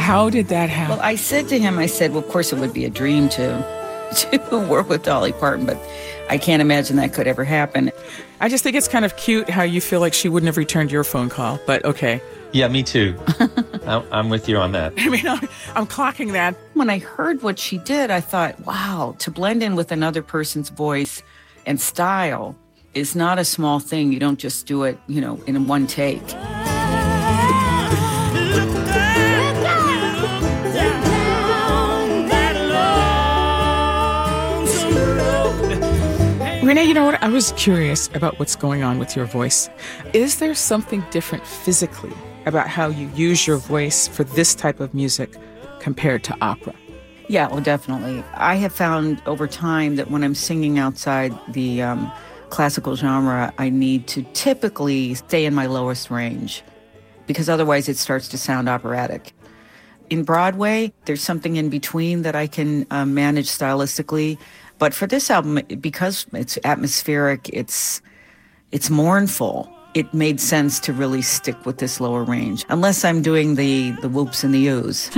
How did that happen? Well, I said to him, well, of course it would be a dream to work with Dolly Parton, but I can't imagine that could ever happen. I just think it's kind of cute how you feel like she wouldn't have returned your phone call, but okay. Yeah, me too. I'm with you on that. I mean, I'm clocking that. When I heard what she did, I thought, wow, to blend in with another person's voice and style is not a small thing. You don't just do it, in one take. Renee, you know what? I was curious about what's going on with your voice. Is there something different physically about how you use your voice for this type of music compared to opera? Yeah, well, definitely. I have found over time that when I'm singing outside the classical genre, I need to typically stay in my lowest range because otherwise it starts to sound operatic. In Broadway, there's something in between that I can manage stylistically. But for this album, because it's atmospheric, it's mournful, it made sense to really stick with this lower range, unless I'm doing the whoops and the oohs.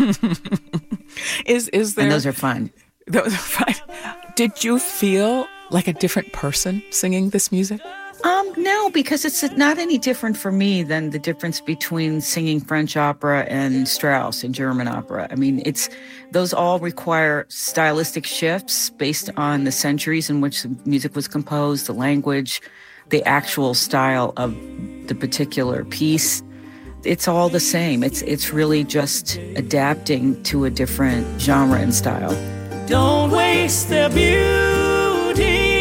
Is there? And those are fun. Those are fun. Did you feel like a different person singing this music? No, because it's not any different for me than the difference between singing French opera and Strauss and German opera. I mean, those all require stylistic shifts based on the centuries in which the music was composed, the language, the actual style of the particular piece. It's all the same. It's really just adapting to a different genre and style. Don't waste the beauty.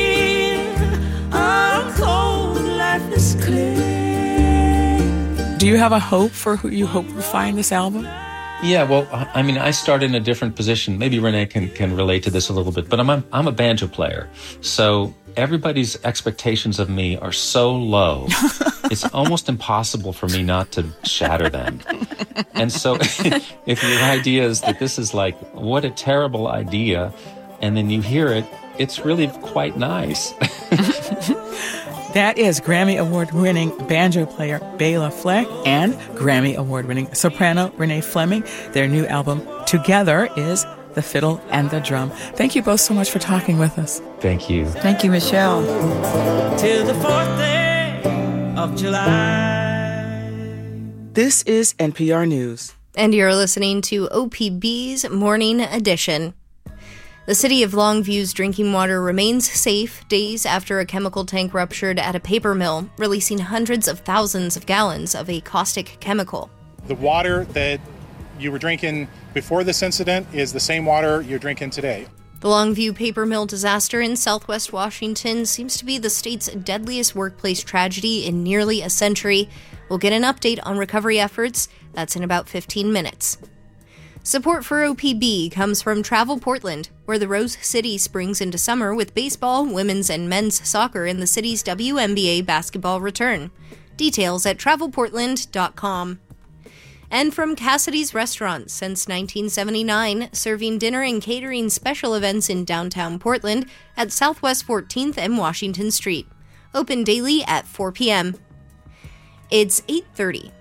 Do you have a hope for who you hope will find this album? Yeah, well, I mean, I start in a different position. Maybe Renee can relate to this a little bit, but I'm a banjo player. So everybody's expectations of me are so low, it's almost impossible for me not to shatter them. And so if your idea is that this is like, what a terrible idea, and then you hear it, it's really quite nice. That is Grammy Award-winning banjo player Bela Fleck and Grammy Award-winning soprano Renee Fleming. Their new album, Together, is The Fiddle and the Drum. Thank you both so much for talking with us. Thank you. Thank you, Michelle. Till the 4th day of July. This is NPR News. And you're listening to OPB's Morning Edition. The city of Longview's drinking water remains safe days after a chemical tank ruptured at a paper mill, releasing hundreds of thousands of gallons of a caustic chemical. The water that you were drinking before this incident is the same water you're drinking today. The Longview paper mill disaster in southwest Washington seems to be the state's deadliest workplace tragedy in nearly a century. We'll get an update on recovery efforts. That's in about 15 minutes. Support for OPB comes from Travel Portland, where the Rose City springs into summer with baseball, women's and men's soccer, and the city's WNBA basketball return. Details at travelportland.com. And from Cassidy's Restaurant, since 1979, serving dinner and catering special events in downtown Portland at Southwest 14th and Washington Street. Open daily at 4 p.m. It's 8:30.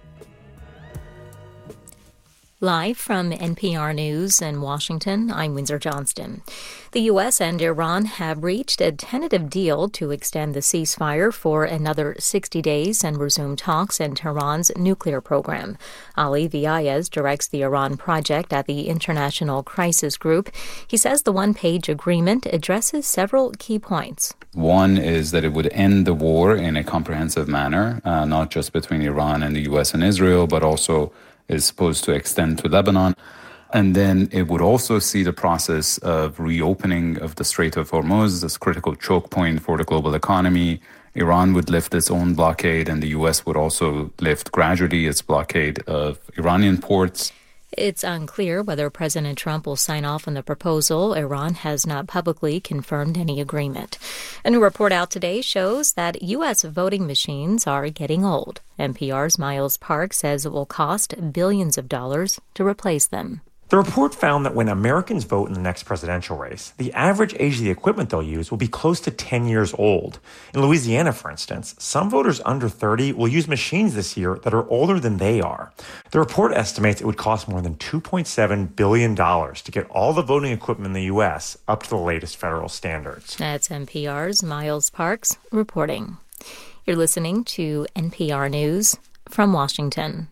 Live from NPR News in Washington, I'm Windsor Johnston. The U.S. and Iran have reached a tentative deal to extend the ceasefire for another 60 days and resume talks in Tehran's nuclear program. Ali Viayez directs the Iran project at the International Crisis Group. He says the one-page agreement addresses several key points. One is that it would end the war in a comprehensive manner, not just between Iran and the U.S. and Israel, but also is supposed to extend to Lebanon. And then it would also see the process of reopening of the Strait of Hormuz, this critical choke point for the global economy. Iran would lift its own blockade, and the U.S. would also lift gradually its blockade of Iranian ports. It's unclear whether President Trump will sign off on the proposal. Iran has not publicly confirmed any agreement. A new report out today shows that U.S. voting machines are getting old. NPR's Miles Park says it will cost billions of dollars to replace them. The report found that when Americans vote in the next presidential race, the average age of the equipment they'll use will be close to 10 years old. In Louisiana, for instance, some voters under 30 will use machines this year that are older than they are. The report estimates it would cost more than $2.7 billion to get all the voting equipment in the U.S. up to the latest federal standards. That's NPR's Miles Parks reporting. You're listening to NPR News from Washington.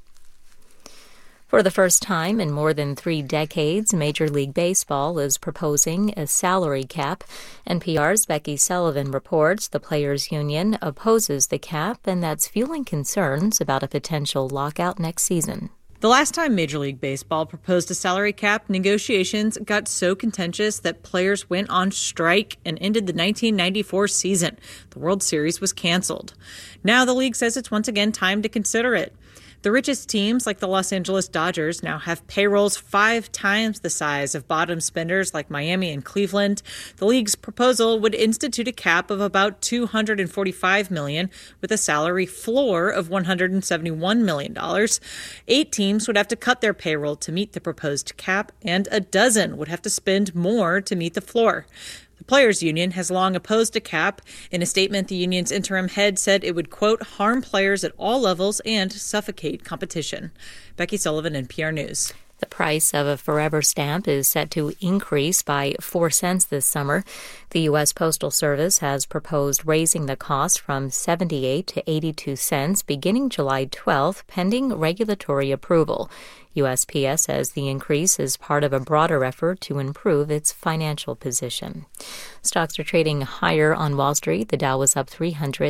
For the first time in more than 3 decades, Major League Baseball is proposing a salary cap. NPR's Becky Sullivan reports the Players Union opposes the cap, and that's fueling concerns about a potential lockout next season. The last time Major League Baseball proposed a salary cap, negotiations got so contentious that players went on strike and ended the 1994 season. The World Series was canceled. Now the league says it's once again time to consider it. The richest teams, like the Los Angeles Dodgers, now have payrolls 5 times the size of bottom spenders like Miami and Cleveland. The league's proposal would institute a cap of about $245 million, with a salary floor of $171 million. 8 teams would have to cut their payroll to meet the proposed cap, and a dozen would have to spend more to meet the floor. The Players Union has long opposed a cap. In a statement, the union's interim head said it would, quote, harm players at all levels and suffocate competition. Becky Sullivan, NPR News. The price of a Forever stamp is set to increase by 4 cents this summer. The U.S. Postal Service has proposed raising the cost from 78 to 82 cents beginning July 12th, pending regulatory approval. USPS says the increase is part of a broader effort to improve its financial position. Stocks are trading higher on Wall Street. The Dow was up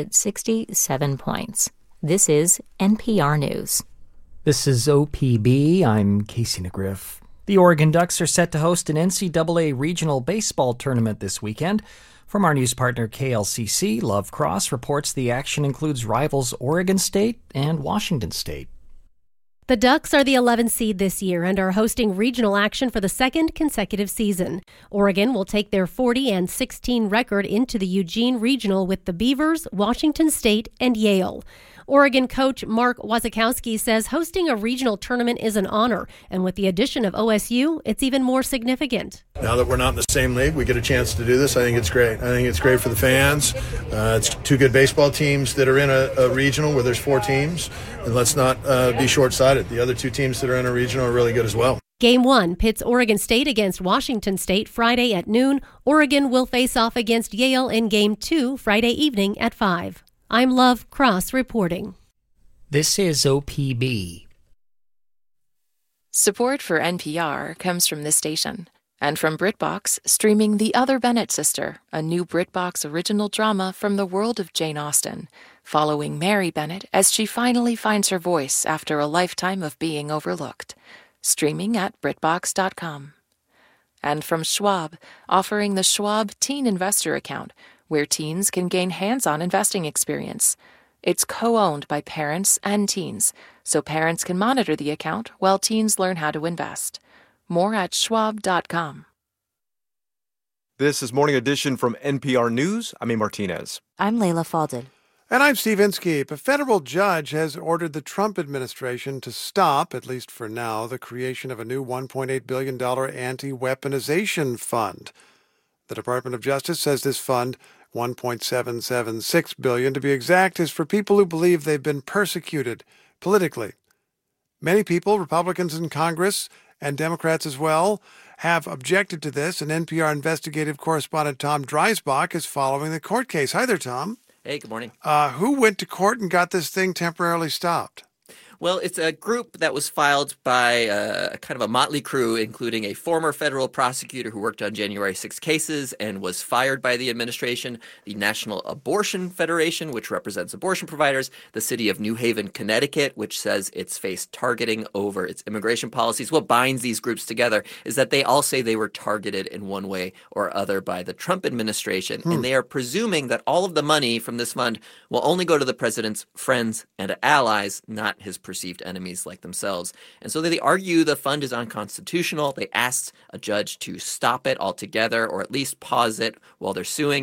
367 points. This is NPR News. This is OPB. I'm Casey McGriff. The Oregon Ducks are set to host an NCAA regional baseball tournament this weekend. From our news partner KLCC, Love Cross reports the action includes rivals Oregon State and Washington State. The Ducks are the 11th seed this year and are hosting regional action for the second consecutive season. Oregon will take their 40-16 record into the Eugene Regional with the Beavers, Washington State, and Yale. Oregon coach Mark Wasikowski says hosting a regional tournament is an honor, and with the addition of OSU, it's even more significant. Now that we're not in the same league, we get a chance to do this. I think it's great. I think it's great for the fans. It's 2 good baseball teams that are in a regional where there's 4 teams, and let's not be short-sighted. The other 2 teams that are in a regional are really good as well. Game 1 pits Oregon State against Washington State Friday at noon. Oregon will face off against Yale in Game 2 Friday evening at 5. I'm Love Cross reporting. This is OPB. Support for NPR comes from this station and from BritBox, streaming The Other Bennett Sister, a new BritBox original drama from the world of Jane Austen, following Mary Bennett as she finally finds her voice after a lifetime of being overlooked. Streaming at BritBox.com. And from Schwab, offering the Schwab Teen Investor Account, where teens can gain hands-on investing experience. It's co-owned by parents and teens, so parents can monitor the account while teens learn how to invest. More at schwab.com. This is Morning Edition from NPR News. I'm A. Martinez. I'm Layla Fadel. And I'm Steve Inskeep. A federal judge has ordered the Trump administration to stop, at least for now, the creation of a new $1.8 billion anti-weaponization fund. The Department of Justice says this fund, $1.776 billion to be exact, is for people who believe they've been persecuted politically. Many people, Republicans in Congress and Democrats as well, have objected to this, and NPR investigative correspondent Tom Dreisbach is following the court case. Hi there, Tom. Hey, good morning. Who went to court and got this thing temporarily stopped? Well, it's a group that was filed by kind of a motley crew, including a former federal prosecutor who worked on January 6 cases and was fired by the administration, the National Abortion Federation, which represents abortion providers, the city of New Haven, Connecticut, which says it's faced targeting over its immigration policies. What binds these groups together is that they all say they were targeted in one way or other by the Trump administration, and they are presuming that all of the money from this fund will only go to the president's friends and allies, not his perceived enemies like themselves. And so they argue the fund is unconstitutional. They asked a judge to stop it altogether or at least pause it while they're suing.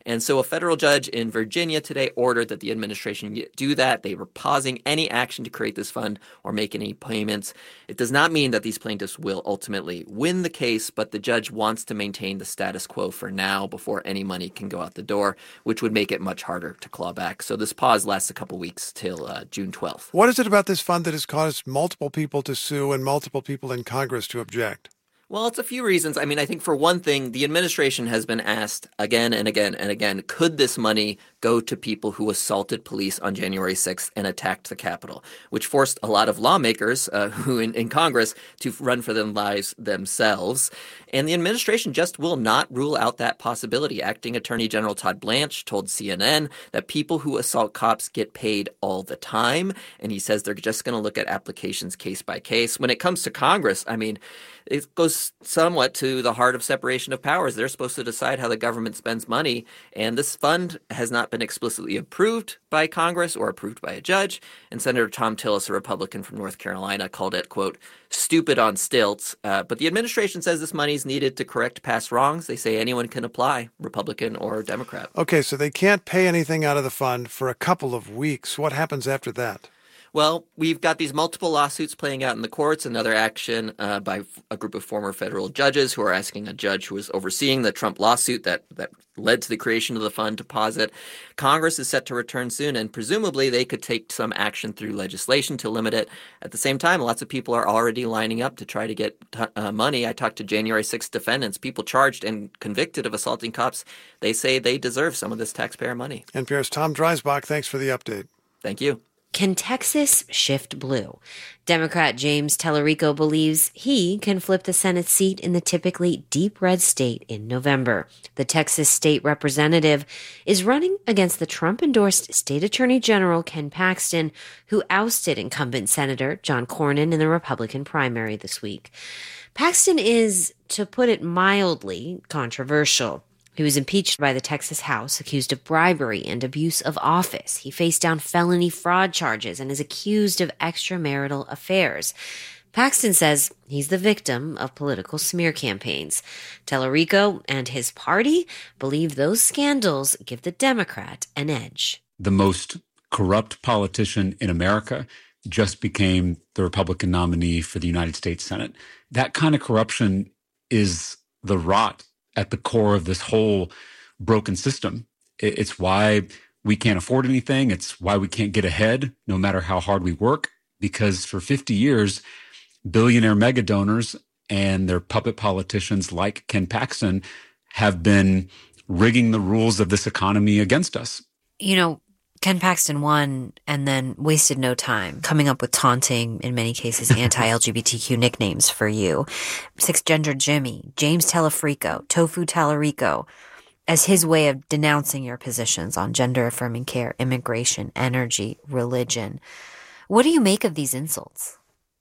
And so a federal judge in Virginia today ordered that the administration do that. They were pausing any action to create this fund or make any payments. It does not mean that these plaintiffs will ultimately win the case, but the judge wants to maintain the status quo for now before any money can go out the door, which would make it much harder to claw back. So this pause lasts a couple weeks till June 12th. What is it about this fund that has caused multiple people to sue and multiple people in Congress to object? Well, it's a few reasons. I mean, I think for one thing, the administration has been asked again and again and again, could this money go to people who assaulted police on January 6th and attacked the Capitol, which forced a lot of lawmakers who in Congress to run for their lives themselves. And the administration just will not rule out that possibility. Acting Attorney General Todd Blanche told CNN that people who assault cops get paid all the time. And he says they're just going to look at applications case by case. When it comes to Congress, I mean, it goes somewhat to the heart of separation of powers. They're supposed to decide how the government spends money, and this fund has not been explicitly approved by Congress or approved by a judge. And Senator Thom Tillis, a Republican from North Carolina, called it, quote, stupid on stilts. But the administration says this money is needed to correct past wrongs. They say anyone can apply, Republican or Democrat. Okay, so they can't pay anything out of the fund for a couple of weeks. What happens after that? Well, we've got these multiple lawsuits playing out in the courts, another action by a group of former federal judges who are asking a judge who was overseeing the Trump lawsuit that led to the creation of the fund to pause it. Congress is set to return soon, and presumably they could take some action through legislation to limit it. At the same time, lots of people are already lining up to try to get money. I talked to January 6th defendants, people charged and convicted of assaulting cops. They say they deserve some of this taxpayer money. NPR's Tom Dreisbach, thanks for the update. Thank you. Can Texas shift blue? Democrat James Tallarico believes he can flip the Senate seat in the typically deep red state in November. The Texas state representative is running against the Trump-endorsed state attorney general Ken Paxton, who ousted incumbent Senator John Cornyn in the Republican primary this week. Paxton is, to put it mildly, controversial. He was impeached by the Texas House, accused of bribery and abuse of office. He faced down felony fraud charges and is accused of extramarital affairs. Paxton says he's the victim of political smear campaigns. Tallarico and his party believe those scandals give the Democrat an edge. The most corrupt politician in America just became the Republican nominee for the United States Senate. That kind of corruption is the rot at the core of this whole broken system. It's why we can't afford anything. It's why we can't get ahead, no matter how hard we work, because for 50 years, billionaire mega donors and their puppet politicians like Ken Paxton have been rigging the rules of this economy against us. You know, Ken Paxton won and then wasted no time coming up with taunting, in many cases, anti-LGBTQ nicknames for you. Six-gender Jimmy, James Tallarico, Tofu Tallarico, as his way of denouncing your positions on gender-affirming care, immigration, energy, religion. What do you make of these insults?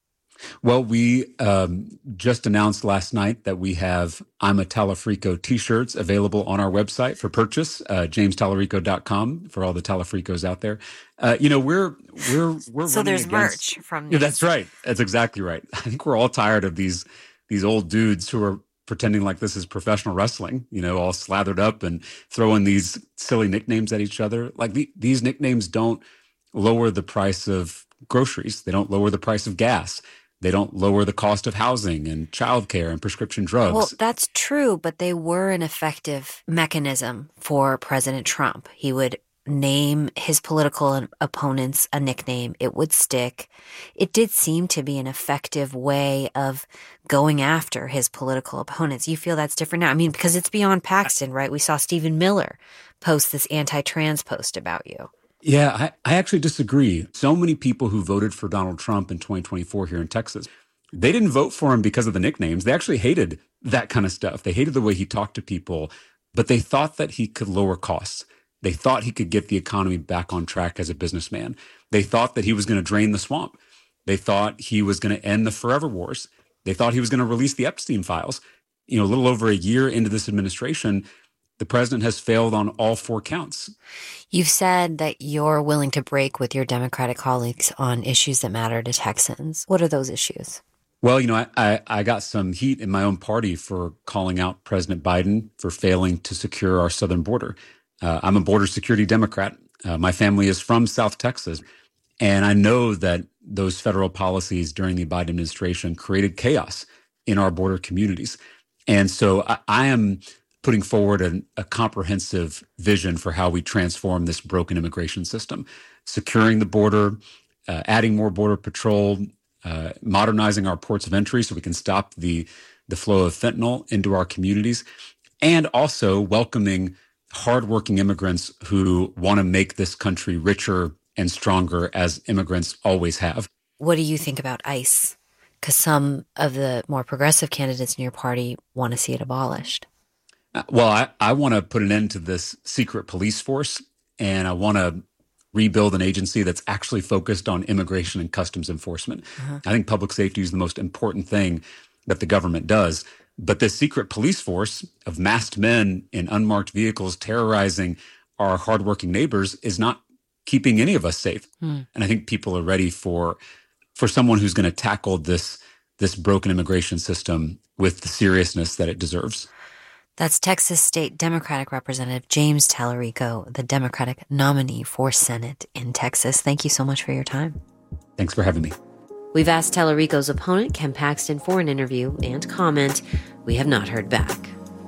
Well, we just announced last night that we have I'm a Tallarico t-shirts available on our website for purchase, jamestallarico.com, for all the Tallafricos out there. We're so there's merch from these. Yeah, that's right. That's exactly right. I think we're all tired of these old dudes who are pretending like this is professional wrestling, all slathered up and throwing these silly nicknames at each other. Like these nicknames don't lower the price of groceries. They don't lower the price of gas. They don't lower the cost of housing and childcare and prescription drugs. Well, that's true, but they were an effective mechanism for President Trump. He would name his political opponents a nickname. It would stick. It did seem to be an effective way of going after his political opponents. You feel that's different now? I mean, because it's beyond Paxton, right? We saw Stephen Miller post this anti-trans post about you. Yeah, I actually disagree. So many people who voted for Donald Trump in 2024 here in Texas, they didn't vote for him because of the nicknames. They actually hated that kind of stuff. They hated the way he talked to people, but they thought that he could lower costs. They thought he could get the economy back on track as a businessman. They thought that he was going to drain the swamp. They thought he was going to end the forever wars. They thought he was going to release the Epstein files. A little over a year into this administration, the president has failed on all four counts. You've said that you're willing to break with your Democratic colleagues on issues that matter to Texans. What are those issues? Well, I got some heat in my own party for calling out President Biden for failing to secure our southern border. I'm a border security Democrat. My family is from South Texas. And I know that those federal policies during the Biden administration created chaos in our border communities. And so I am putting forward a comprehensive vision for how we transform this broken immigration system, securing the border, adding more border patrol, modernizing our ports of entry so we can stop the flow of fentanyl into our communities, and also welcoming hardworking immigrants who want to make this country richer and stronger, as immigrants always have. What do you think about ICE? Because some of the more progressive candidates in your party want to see it abolished. Well, I want to put an end to this secret police force, and I want to rebuild an agency that's actually focused on immigration and customs enforcement. I think public safety is the most important thing that the government does. But this secret police force of masked men in unmarked vehicles terrorizing our hardworking neighbors is not keeping any of us safe. And I think people are ready for someone who's going to tackle this broken immigration system with the seriousness that it deserves. That's Texas State Democratic Representative James Tallarico, the Democratic nominee for Senate in Texas. Thank you so much for your time. Thanks for having me. We've asked Tallarico's opponent, Ken Paxton, for an interview and comment. We have not heard back.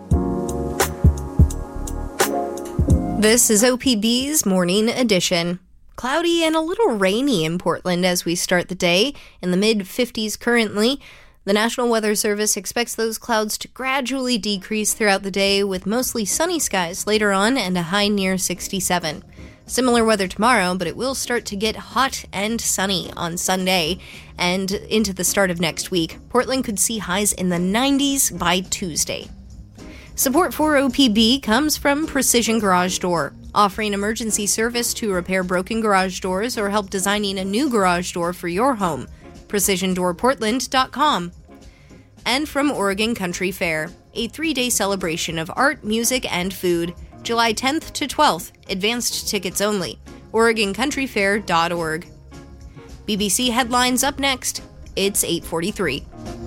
This is OPB's Morning Edition. Cloudy and a little rainy in Portland as we start the day, in the mid-50s currently. The National Weather Service expects those clouds to gradually decrease throughout the day, with mostly sunny skies later on and a high near 67. Similar weather tomorrow, but it will start to get hot and sunny on Sunday and into the start of next week. Portland could see highs in the 90s by Tuesday. Support for OPB comes from Precision Garage Door, offering emergency service to repair broken garage doors or help designing a new garage door for your home. PrecisionDoorPortland.com. And from Oregon Country Fair, a 3-day celebration of art, music, and food. July 10th to 12th, advanced tickets only. OregonCountryFair.org. BBC headlines up next. It's 8:43.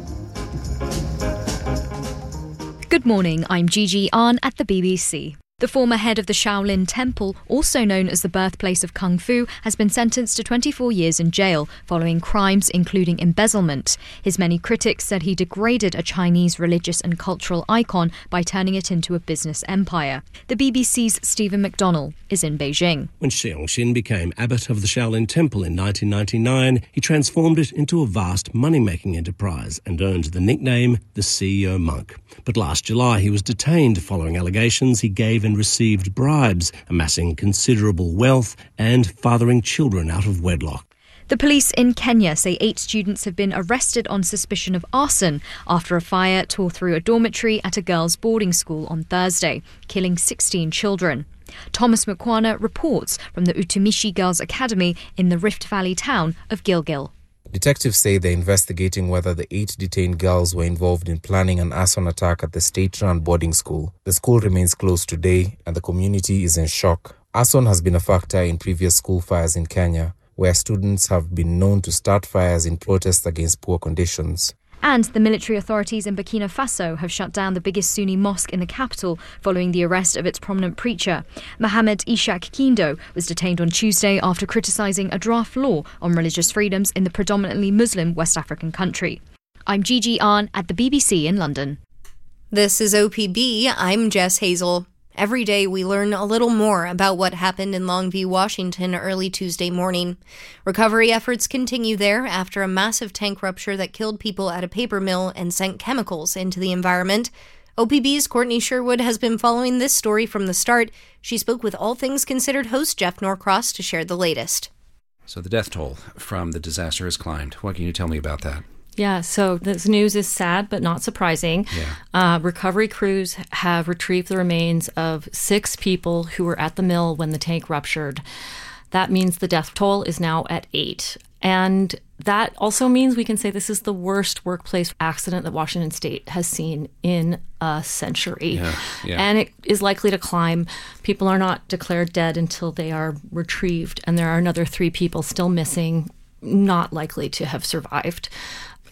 Good morning, I'm Gigi Ahn at the BBC. The former head of the Shaolin Temple, also known as the birthplace of Kung Fu, has been sentenced to 24 years in jail following crimes including embezzlement. His many critics said he degraded a Chinese religious and cultural icon by turning it into a business empire. The BBC's Stephen McDonnell is in Beijing. When Xiongxin became abbot of the Shaolin Temple in 1999, he transformed it into a vast money-making enterprise and earned the nickname the CEO Monk. But last July he was detained following allegations he gave and received bribes, amassing considerable wealth and fathering children out of wedlock. The police in Kenya say 8 students have been arrested on suspicion of arson after a fire tore through a dormitory at a girls' boarding school on Thursday, killing 16 children. Thomas Mukwana reports from the Utumishi Girls Academy in the Rift Valley town of Gilgil. Detectives say they're investigating whether the 8 detained girls were involved in planning an arson attack at the state-run boarding school. The school remains closed today, and the community is in shock. Arson has been a factor in previous school fires in Kenya, where students have been known to start fires in protest against poor conditions. And the military authorities in Burkina Faso have shut down the biggest Sunni mosque in the capital following the arrest of its prominent preacher. Mohamed Ishaq Kindo was detained on Tuesday after criticising a draft law on religious freedoms in the predominantly Muslim West African country. I'm Gigi Ahn at the BBC in London. This is OPB. I'm Jess Hazel. Every day we learn a little more about what happened in Longview, Washington early Tuesday morning. Recovery efforts continue there after a massive tank rupture that killed people at a paper mill and sent chemicals into the environment. OPB's Courtney Sherwood has been following this story from the start. She spoke with All Things Considered host Jeff Norcross to share the latest. So the death toll from the disaster has climbed. What can you tell me about that? Yeah, so this news is sad but not surprising. Yeah. Recovery crews have retrieved the remains of 6 people who were at the mill when the tank ruptured. That means the death toll is now at 8. And that also means we can say this is the worst workplace accident that Washington State has seen in a century. Yeah. And it is likely to climb. People are not declared dead until they are retrieved. And there are another 3 people still missing, not likely to have survived.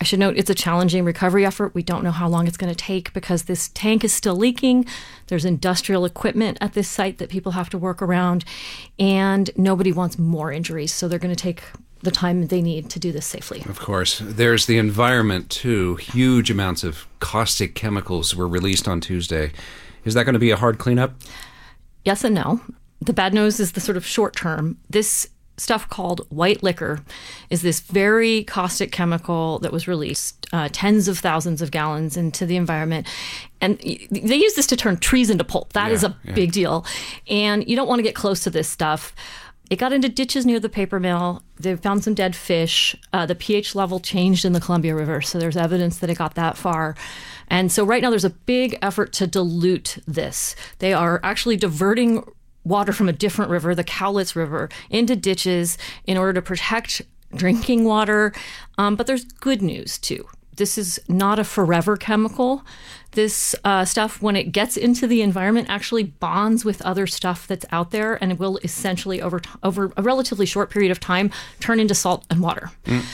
I should note it's a challenging recovery effort. We don't know how long it's going to take because this tank is still leaking. There's industrial equipment at this site that people have to work around, and nobody wants more injuries. So they're going to take the time they need to do this safely. Of course. There's the environment, too. Huge amounts of caustic chemicals were released on Tuesday. Is that going to be a hard cleanup? Yes and no. The bad news is the sort of short term. This stuff called white liquor is this very caustic chemical that was released, tens of thousands of gallons into the environment. And they use this to turn trees into pulp. That is a big deal. And you don't want to get close to this stuff. It got into ditches near the paper mill. They found some dead fish. The pH level changed in the Columbia River, so there's evidence that it got that far. And so right now there's a big effort to dilute this. They are actually diverting water from a different river, the Cowlitz River, into ditches in order to protect drinking water. But there's good news, too. This is not a forever chemical. This stuff, when it gets into the environment, actually bonds with other stuff that's out there, and it will essentially, over a relatively short period of time, turn into salt and water.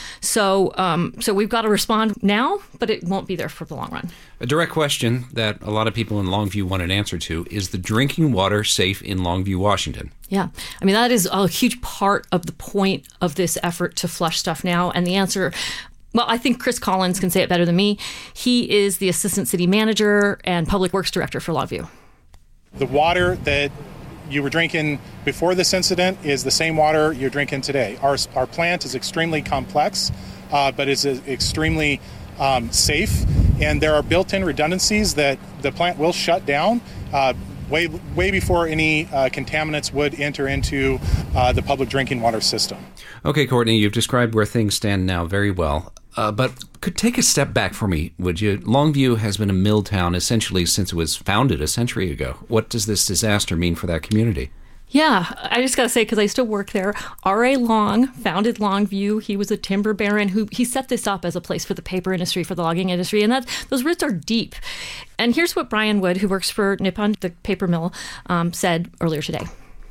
So we've got to respond now, but it won't be there for the long run. A direct question that a lot of people in Longview want an answer to is the drinking water safe in Longview, Washington? Yeah. I mean, that is a huge part of the point of this effort to flush stuff now. And the answer... Well, I think Chris Collins can say it better than me. He is the Assistant City Manager and Public Works Director for Longview. The water that you were drinking before this incident is the same water you're drinking today. Our plant is extremely complex, but is extremely safe, and there are built-in redundancies that the plant will shut down way before any contaminants would enter into the public drinking water system. Okay, Courtney, you've described where things stand now very well. But could take a step back for me, would you? Longview has been a mill town essentially since it was founded a century ago. What does this disaster mean for that community? Yeah, I just got to say, because I still work there, R.A. Long founded Longview. He was a timber baron he set this up as a place for the paper industry, for the logging industry, and those roots are deep. And here's what Brian Wood, who works for Nippon, the paper mill, said earlier today.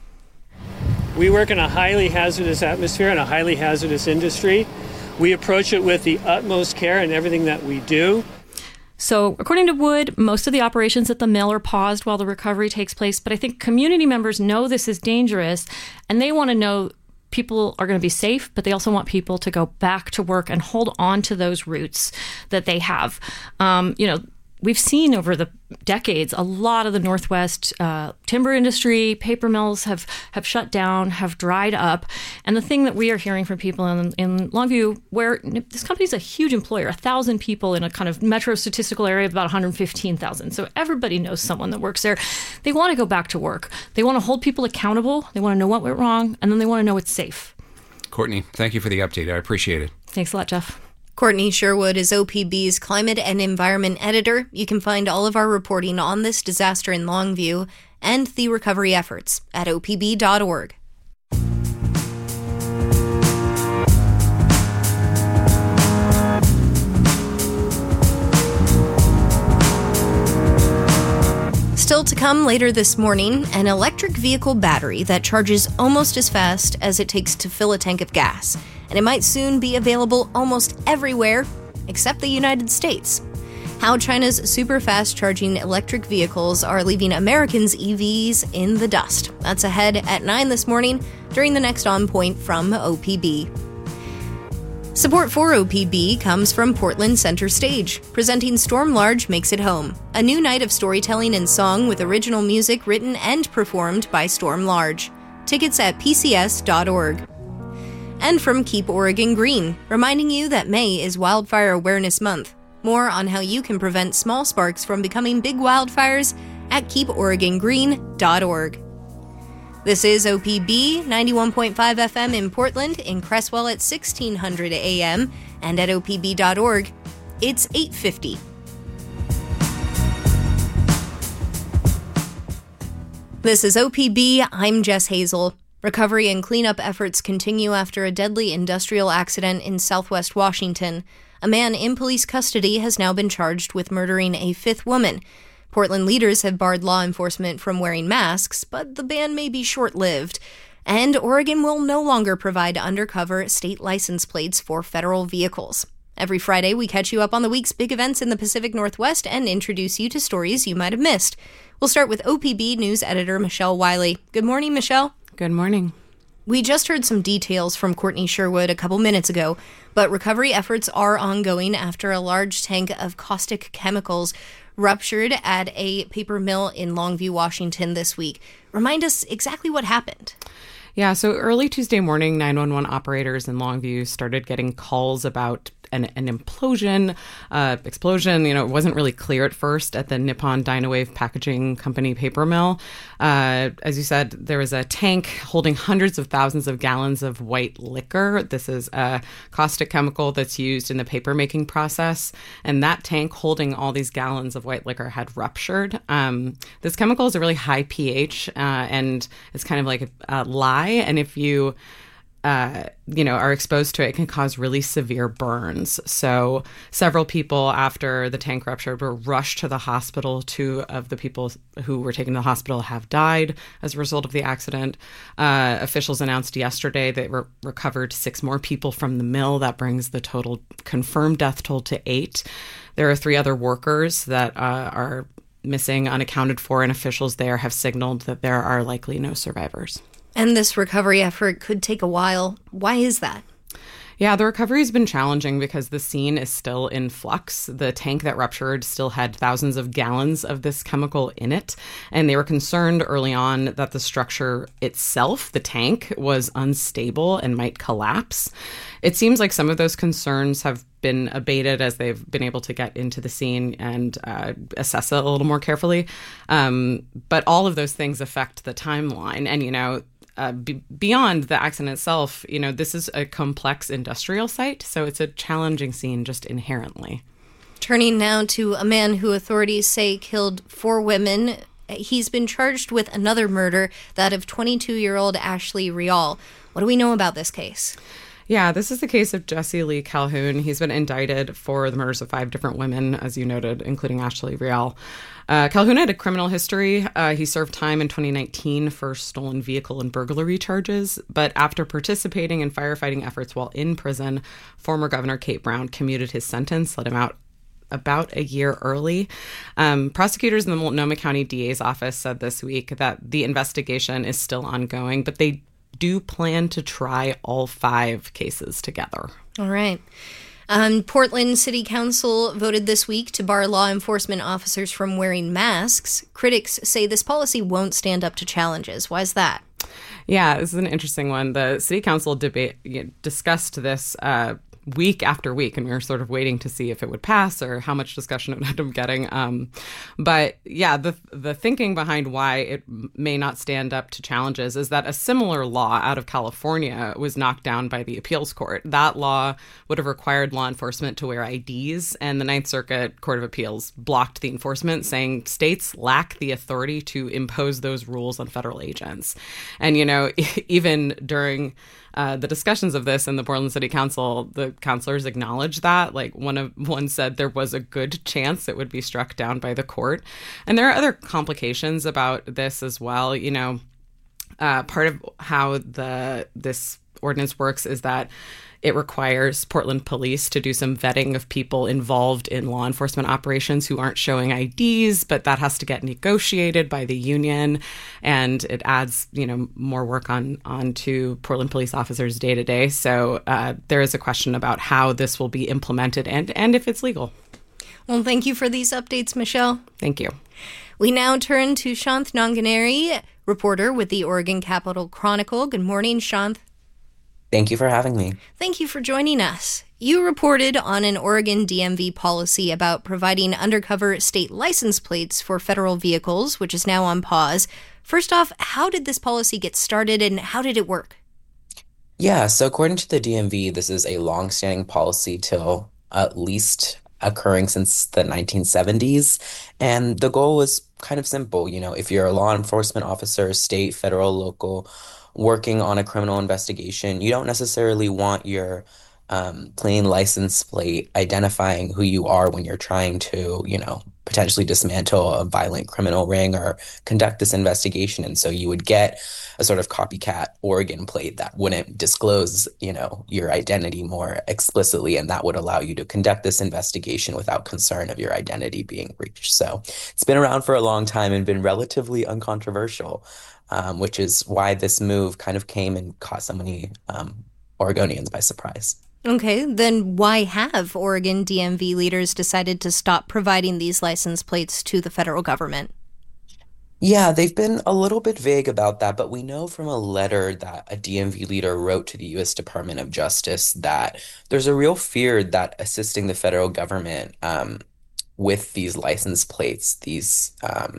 We work in a highly hazardous atmosphere and a highly hazardous industry. We approach it with the utmost care in everything that we do. So according to Wood, most of the operations at the mill are paused while the recovery takes place. But I think community members know this is dangerous, and they want to know people are going to be safe, but they also want people to go back to work and hold on to those roots that they have. We've seen over the decades a lot of the Northwest timber industry, paper mills have shut down, have dried up. And the thing that we are hearing from people in Longview, where this company is a huge employer, 1,000 people in a kind of metro statistical area of about 115,000. So everybody knows someone that works there. They want to go back to work. They want to hold people accountable. They want to know what went wrong, and then they want to know it's safe. Courtney, thank you for the update. I appreciate it. Thanks a lot, Jeff. Courtney Sherwood is OPB's Climate and Environment Editor. You can find all of our reporting on this disaster in Longview and the recovery efforts at opb.org. Still to come later this morning, an electric vehicle battery that charges almost as fast as it takes to fill a tank of gas. And it might soon be available almost everywhere except the United States. How China's super fast charging electric vehicles are leaving Americans' EVs in the dust. That's ahead at 9 this morning during the next On Point from OPB. Support for OPB comes from Portland Center Stage, presenting Storm Large Makes It Home, a new night of storytelling and song with original music written and performed by Storm Large. Tickets at pcs.org. And from Keep Oregon Green, reminding you that May is Wildfire Awareness Month. More on how you can prevent small sparks from becoming big wildfires at keeporegongreen.org. This is OPB 91.5 FM in Portland, in Cresswell at 1600 AM, and at opb.org. It's 8:50. This is OPB. I'm Jess Hazel. Recovery and cleanup efforts continue after a deadly industrial accident in southwest Washington. A man in police custody has now been charged with murdering a fifth woman. Portland leaders have barred law enforcement from wearing masks, but the ban may be short-lived. And Oregon will no longer provide undercover state license plates for federal vehicles. Every Friday, we catch you up on the week's big events in the Pacific Northwest and introduce you to stories you might have missed. We'll start with OPB News editor Michelle Wiley. Good morning, Michelle. Good morning. We just heard some details from Courtney Sherwood a couple minutes ago, but recovery efforts are ongoing after a large tank of caustic chemicals ruptured at a paper mill in Longview, Washington this week. Remind us exactly what happened. Yeah, so early Tuesday morning, 911 operators in Longview started getting calls about an explosion. It wasn't really clear at first at the Nippon Dynawave Packaging Company paper mill. As you said, there was a tank holding hundreds of thousands of gallons of white liquor. This is a caustic chemical that's used in the paper making process. And that tank holding all these gallons of white liquor had ruptured. This chemical is a really high pH, and it's kind of like a lye. And if you are exposed to it, can cause really severe burns. So several people after the tank ruptured were rushed to the hospital. 2 of the people who were taken to the hospital have died as a result of the accident. Officials announced yesterday they recovered 6 more people from the mill. That brings the total confirmed death toll to 8. There are 3 other workers that are missing, unaccounted for, and officials there have signaled that there are likely no survivors. And this recovery effort could take a while. Why is that? Yeah, the recovery has been challenging because the scene is still in flux. The tank that ruptured still had thousands of gallons of this chemical in it. And they were concerned early on that the structure itself, the tank, was unstable and might collapse. It seems like some of those concerns have been abated as they've been able to get into the scene and assess it a little more carefully. But all of those things affect the timeline. And, beyond the accident itself, this is a complex industrial site, so it's a challenging scene just inherently. Turning now to a man who authorities say killed 4 women. He's been charged with another murder, that of 22-year-old Ashley Rial. What do we know about this case? Yeah, this is the case of Jesse Lee Calhoun. He's been indicted for the murders of 5 different women, as you noted, including Ashley Rial. Calhoun had a criminal history. He served time in 2019 for stolen vehicle and burglary charges. But after participating in firefighting efforts while in prison, former Governor Kate Brown commuted his sentence, let him out about a year early. Prosecutors in the Multnomah County DA's office said this week that the investigation is still ongoing, but they do plan to try all 5 cases together. All right. Portland City Council voted this week to bar law enforcement officers from wearing masks. Critics say this policy won't stand up to challenges. Why is that? Yeah, this is an interesting one. The City Council discussed this week after week, and we were sort of waiting to see if it would pass or how much discussion it would end up getting. But yeah, the thinking behind why it may not stand up to challenges is that a similar law out of California was knocked down by the appeals court. That law would have required law enforcement to wear IDs, and the Ninth Circuit Court of Appeals blocked the enforcement, saying states lack the authority to impose those rules on federal agents. And, even during the discussions of this in the Portland City Council, the councilors acknowledged that. Like one said there was a good chance it would be struck down by the court. And there are other complications about this as well. Part of how this ordinance works is that it requires Portland police to do some vetting of people involved in law enforcement operations who aren't showing IDs, but that has to get negotiated by the union, and it adds, more work on to Portland police officers day to day. So there is a question about how this will be implemented and if it's legal. Well, thank you for these updates, Michelle. Thank you. We now turn to Shanth Nanganeri, reporter with the Oregon Capital Chronicle. Good morning, Shanth. Thank you for having me. Thank you for joining us. You reported on an Oregon DMV policy about providing undercover state license plates for federal vehicles, which is now on pause. First off, how did this policy get started and how did it work? Yeah, so according to the DMV, this is a long-standing policy till at least occurring since the 1970s. And the goal was kind of simple. If you're a law enforcement officer, state, federal, local, working on a criminal investigation, you don't necessarily want your plain license plate identifying who you are when you're trying to, potentially dismantle a violent criminal ring or conduct this investigation. And so you would get a sort of copycat Oregon plate that wouldn't disclose, your identity more explicitly, and that would allow you to conduct this investigation without concern of your identity being breached. So it's been around for a long time and been relatively uncontroversial, which is why this move kind of came and caught so many Oregonians by surprise. Okay, then why have Oregon DMV leaders decided to stop providing these license plates to the federal government? Yeah, they've been a little bit vague about that, but we know from a letter that a DMV leader wrote to the U.S. Department of Justice that there's a real fear that assisting the federal government with these license plates, these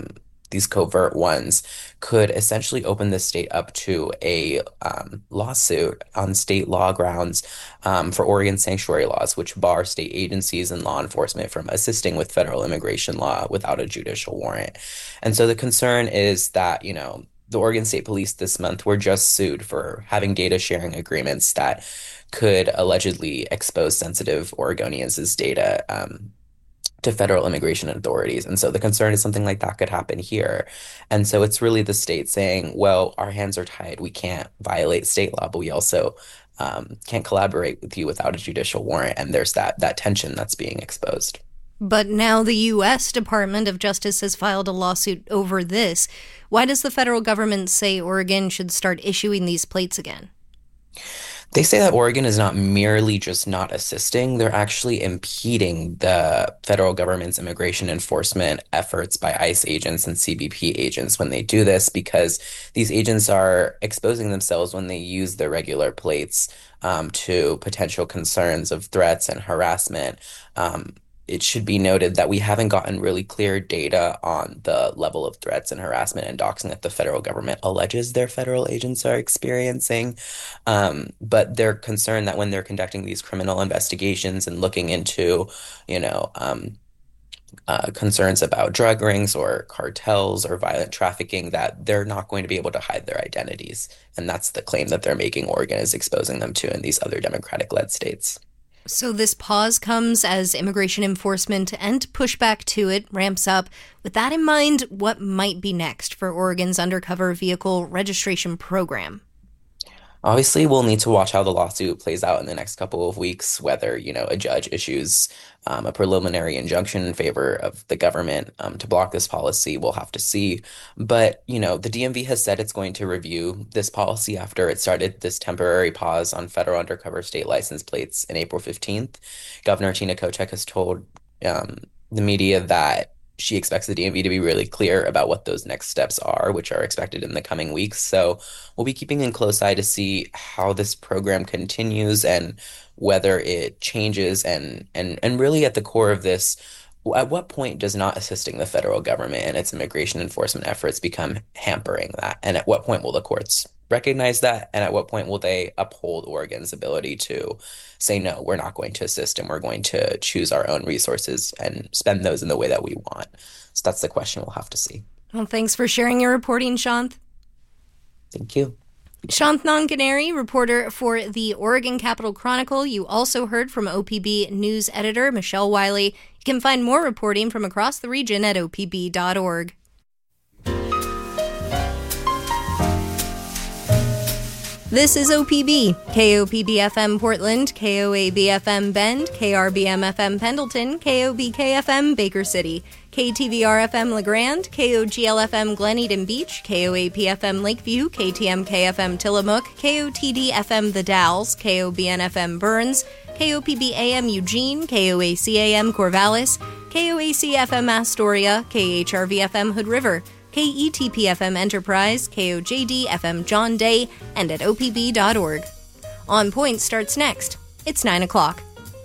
covert ones, could essentially open the state up to a lawsuit on state law grounds for Oregon sanctuary laws, which bar state agencies and law enforcement from assisting with federal immigration law without a judicial warrant. And so the concern is that, the Oregon State Police this month were just sued for having data sharing agreements that could allegedly expose sensitive Oregonians' data to federal immigration authorities. And so the concern is something like that could happen here. And so it's really the state saying, well, our hands are tied. We can't violate state law, but we also can't collaborate with you without a judicial warrant. And there's that tension that's being exposed. But now the U.S. Department of Justice has filed a lawsuit over this. Why does the federal government say Oregon should start issuing these plates again? They say that Oregon is not merely just not assisting, they're actually impeding the federal government's immigration enforcement efforts by ICE agents and CBP agents when they do this, because these agents are exposing themselves when they use their regular plates to potential concerns of threats and harassment. It should be noted that we haven't gotten really clear data on the level of threats and harassment and doxing that the federal government alleges their federal agents are experiencing. But they're concerned that when they're conducting these criminal investigations and looking into, concerns about drug rings or cartels or violent trafficking, that they're not going to be able to hide their identities. And that's the claim that they're making Oregon is exposing them to in these other Democratic-led states. So this pause comes as immigration enforcement and pushback to it ramps up. With that in mind, what might be next for Oregon's undercover vehicle registration program? Obviously, we'll need to watch how the lawsuit plays out in the next couple of weeks, whether, a judge issues a preliminary injunction in favor of the government to block this policy. We'll have to see. But, the DMV has said it's going to review this policy after it started this temporary pause on federal undercover state license plates in April 15th. Governor Tina Kotek has told the media that she expects the DMV to be really clear about what those next steps are, which are expected in the coming weeks. So we'll be keeping a close eye to see how this program continues and whether it changes and really at the core of this, at what point does not assisting the federal government and its immigration enforcement efforts become hampering that? And at what point will the courts recognize that? And at what point will they uphold Oregon's ability to say, no, we're not going to assist and we're going to choose our own resources and spend those in the way that we want? So that's the question we'll have to see. Well, thanks for sharing your reporting, Shanth. Thank you. Shanth Nanganeri, reporter for the Oregon Capital Chronicle. You also heard from OPB news editor Michelle Wiley. You can find more reporting from across the region at opb.org. This is OPB, KOPB-FM Portland, KOAB-FM Bend, KRBM-FM Pendleton, KOBK-FM Baker City, KTVR-FM LeGrand, KOGL-FM Glen Eden Beach, KOAP-FM Lakeview, KTMK-FM Tillamook, KOTD-FM The Dalles, KOBN-FM Burns, KOPB-AM Eugene, KOAC-AM Corvallis, KOAC-FM Astoria, KHRV-FM Hood River, KETP-FM Enterprise, KOJD-FM John Day, and at opb.org. On Point starts next. It's 9 o'clock.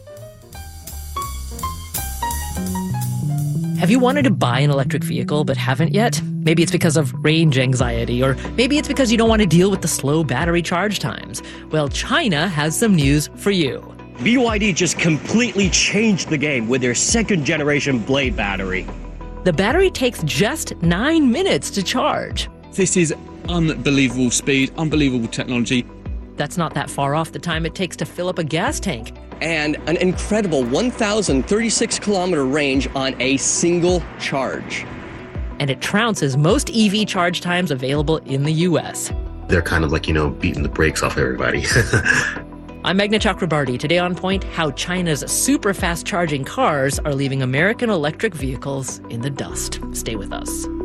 Have you wanted to buy an electric vehicle but haven't yet? Maybe it's because of range anxiety, or maybe it's because you don't want to deal with the slow battery charge times. Well, China has some news for you. BYD just completely changed the game with their second-generation Blade battery. The battery takes just 9 minutes to charge. This is unbelievable speed, unbelievable technology. That's not that far off the time it takes to fill up a gas tank. And an incredible 1,036-kilometer range on a single charge. And it trounces most EV charge times available in the U.S. They're kind of like, beating the brakes off everybody. I'm Meghna Chakrabarty. Today on Point, how China's super fast charging cars are leaving American electric vehicles in the dust. Stay with us.